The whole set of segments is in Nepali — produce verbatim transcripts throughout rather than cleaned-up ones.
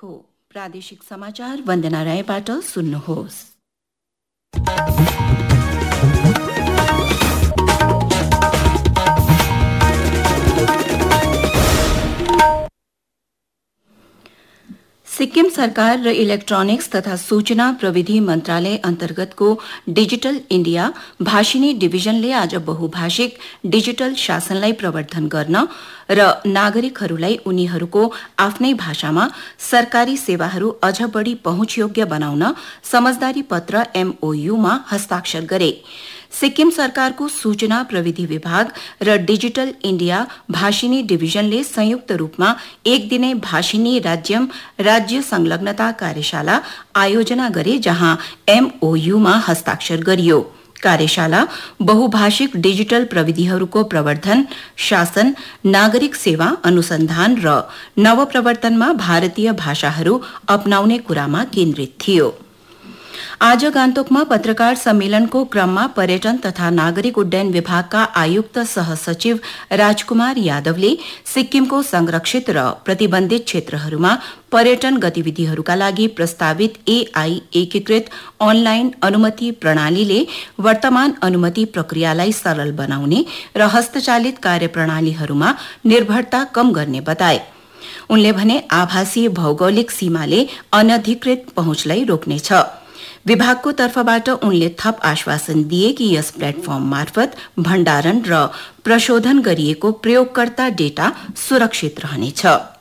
हो प्रादेशिक समाचार वन्दना रायबाट सुन्नुहोस्। सिक्किम सरकार र इलेक्ट्रोनिक्स तथा सूचना प्रविधि मन्त्रालय अन्तर्गतको डिजिटल इण्डिया भाषिनी डिभिजनले आज बहुभाषिक डिजिटल शासनलाई प्रवर्धन गर्न र नागरिकहरूलाई उनीहरूको आफ्नै भाषामा सरकारी सेवाहरू अझ बढ़ी पहुँचयोग्य बनाउन समझदारी पत्र एमओयूमा हस्ताक्षर गरे। सिक्किम सरकारको सूचना प्रविधि विभाग र डिजिटल इण्डिया भाषिनी डिभिजनले संयुक्त रूपमा एक दिने भाषिनी राज्यम राज्य संलग्नता कार्यशाला आयोजना गरे, जहाँ एमओयूमा हस्ताक्षर गरियो। कार्यशाला बहुभाषिक डिजिटल प्रविधिहरूको प्रवर्धन, शासन, नागरिक सेवा, अनुसन्धान र नवप्रवर्तनमा भारतीय भाषाहरू अपनाउने कुरामा केन्द्रित थियो। आज गान्तोकमा पत्रकार सम्मेलनको क्रममा पर्यटन तथा नागरिक उड्डयन विभागका आयुक्त सहसचिव राजकुमार यादवले सिक्किमको संरक्षित र प्रतिबन्धित क्षेत्रहरूमा पर्यटन गतिविधिहरूका लागि प्रस्तावित एआई एकीकृत अनलाइन अनुमति प्रणालीले वर्तमान अनुमति प्रक्रियालाई सरल बनाउने र हस्तचालित कार्यप्रणालीहरूमा निर्भरता कम गर्ने बताए। उनले भने आभासी भौगोलिक सीमाले अनधिकृत पहुँचलाई रोक्नेछ। विभागको तर्फबाट उनले थप आश्वासन दिए कि यस प्लेटफर्म मार्फत भण्डारण र प्रशोधन गरिएको प्रयोगकर्ता डेटा सुरक्षित रहनेछ।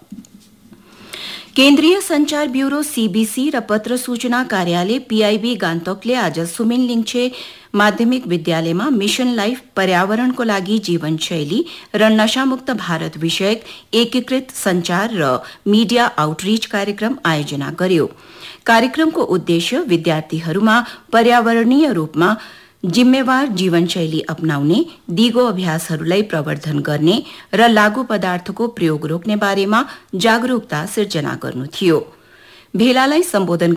केन्द्रीय संचार ब्यूरो सीबीसी र पत्र सूचना कार्यालय पीआईबी गान्तोकले आज सुमिन लिङछे माध्यमिक विद्यालयमा मिशन लाइफ पर्यावरणको लागि जीवनशैली र नशामुक्त भारत विषयक एकीकृत संचार र मीडिया आउटरीच कार्यक्रम आयोजना गर्यो। कार्यक्रमको उद्देश्य विद्यार्थीहरूमा पर्यावरणीय रूपमा जिम्मेवार जीवनशैली अपनाउने, दिगो अभ्यासहरूलाई प्रवर्धन गर्ने र लागू पदार्थको प्रयोग रोक्ने बारेमा जागरूकता सिर्जना गर्नु थियो। भेलालाई सम्बोधन